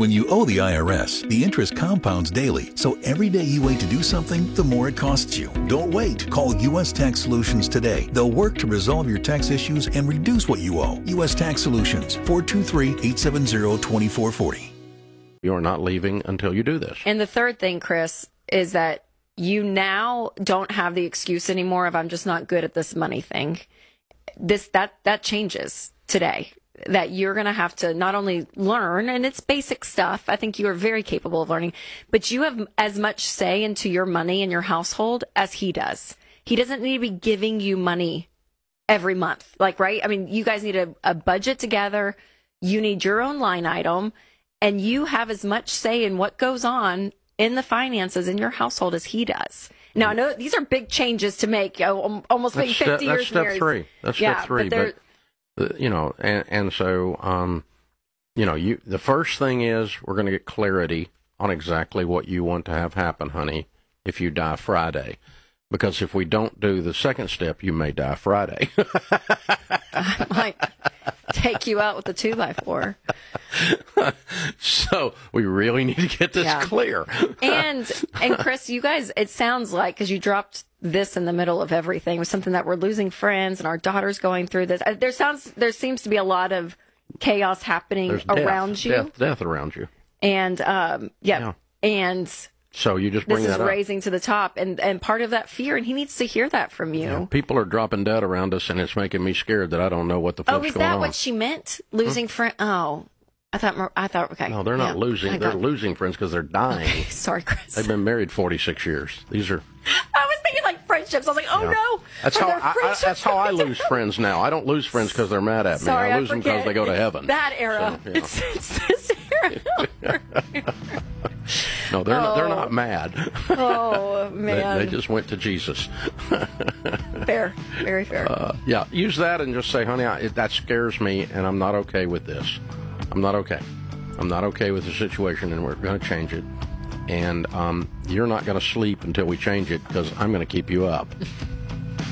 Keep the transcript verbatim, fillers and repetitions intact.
When you owe the I R S, the interest compounds daily, so every day you wait to do something, the more it costs you. Don't wait. Call U S Tax Solutions today. They'll work to resolve your tax issues and reduce what you owe. U S Tax Solutions, four two three, eight seven zero, two four four zero. You're not leaving until you do this. And the third thing, Chris, is that you now don't have the excuse anymore of I'm just not good at this money thing. This that that changes today. That you're going to have to not only learn, and it's basic stuff. I think you are very capable of learning, but you have as much say into your money in your household as he does. He doesn't need to be giving you money every month. Like, right? I mean, you guys need a, a budget together. You need your own line item, and you have as much say in what goes on in the finances in your household as he does. Now, I know these are big changes to make, you know, almost being fifty step, years That's step married. three. That's yeah, step three. But, but you know, and, and so, um, you know, you the first thing is we're going to get clarity on exactly what you want to have happen, honey, if you die Friday. Because if we don't do the second step, you may die Friday. I might take you out with a two by four. So we really need to get this yeah. clear. and and Chris, you guys, it sounds like, because you dropped this in the middle of everything, was something that we're losing friends and our daughter's going through this. There sounds there seems to be a lot of chaos happening There's around death, you. Death, death around you. And um, yeah, yeah. and so you just bring this that is up. raising to the top, and and part of that fear, and he needs to hear that from you. Yeah, people are dropping dead around us, and it's making me scared that I don't know what the flip's Oh, is going that on. what she meant? Losing Hmm? friend? Oh, I thought. I thought. Okay. No, they're not yeah. losing. I They're got- losing friends because they're dying. Okay, sorry, Chris. They've been married forty-six years. These are. I was thinking like friendships. I was like, oh Yeah. no. That's Are how there I, I, friendships that's how I going down? lose friends now. I don't lose friends because they're mad at me. Sorry, I I lose them because forget. they go to It's heaven. That era. So, yeah. It's, it's this era. No, they're not, they're Oh. not mad. Oh they, man. they just went to Jesus. Fair. Very fair. Uh, yeah, use that and just say, honey, I, it, that scares me, and I'm not okay with this. I'm not okay. I'm not okay with the situation, and we're going to change it. And um, you're not going to sleep until we change it because I'm going to keep you up.